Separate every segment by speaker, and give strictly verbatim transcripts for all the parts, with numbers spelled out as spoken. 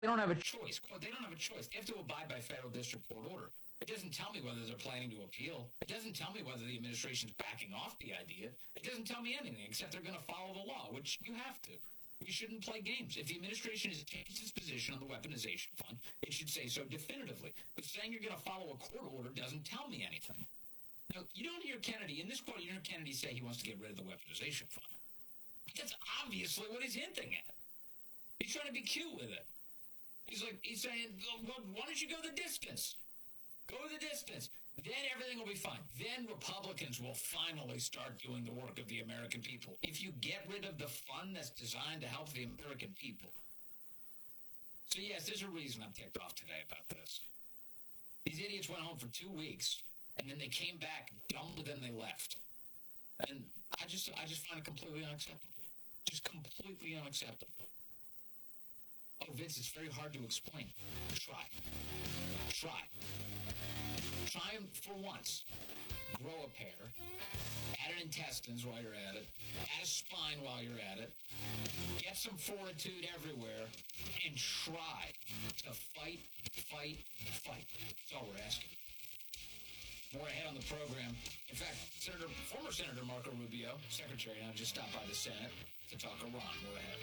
Speaker 1: They don't have a choice. Quote, they don't have a choice. They have to abide by federal district court order. It doesn't tell me whether they're planning to appeal. It doesn't tell me whether the administration's backing off the idea. It doesn't tell me anything except they're going to follow the law, which you have to. You shouldn't play games. If the administration has changed its position on the weaponization fund, it should say so definitively. But saying you're going to follow a court order doesn't tell me anything. Now, you don't hear Kennedy, in this quote, you hear Kennedy say he wants to get rid of the weaponization fund. That's obviously what he's hinting at. He's trying to be cute with it. He's like, he's saying, well, why don't you go the distance? Go the distance. Then everything will be fine. Then Republicans will finally start doing the work of the American people. If you get rid of the fund that's designed to help the American people. So yes, there's a reason I'm ticked off today about this. These idiots went home for two weeks, and then they came back dumber than they left. And I just, I just find it completely unacceptable. Just completely unacceptable. Oh, Vince, it's very hard to explain. Try. Try. Try them for once. Grow a pair. Add an intestines while you're at it. Add a spine while you're at it. Get some fortitude everywhere. And try to fight, fight, fight. That's all we're asking. More ahead on the program. In fact, Senator, former Senator Marco Rubio, Secretary, now just stopped by the Senate to talk Iran. More ahead.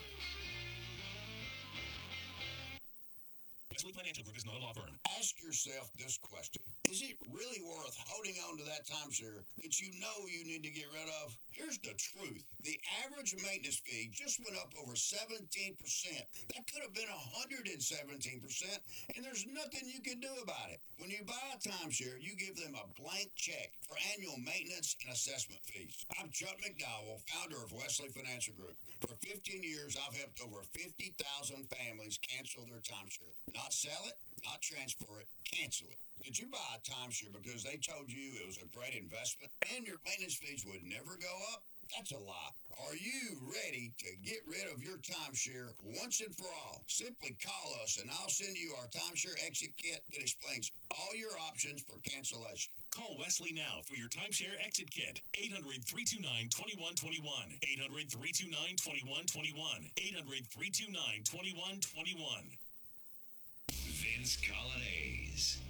Speaker 2: Wesley Financial Group is not a law firm.
Speaker 3: Ask yourself this question. Is it really worth holding on to that timeshare that you know you need to get rid of? Here's the truth. The average maintenance fee just went up over seventeen percent. That could have been one hundred seventeen percent, and there's nothing you can do about it. When you buy a timeshare, you give them a blank check for annual maintenance and assessment fees. I'm Chuck McDowell, founder of Wesley Financial Group. For fifteen years, I've helped over fifty thousand families cancel their timeshare. Not sell it, not transfer it, cancel it. Did you buy a timeshare because they told you it was a great investment and your maintenance fees would never go up? That's a lie. Are you ready to get rid of your timeshare once and for all? Simply call us and I'll send you our timeshare exit kit that explains all your options for cancellation.
Speaker 2: Call Wesley now for your timeshare exit kit. eight hundred, three two nine, two one two one. eight hundred, three two nine, two one two one. eight hundred, three two nine, two one two one.
Speaker 4: Vince Colonnese.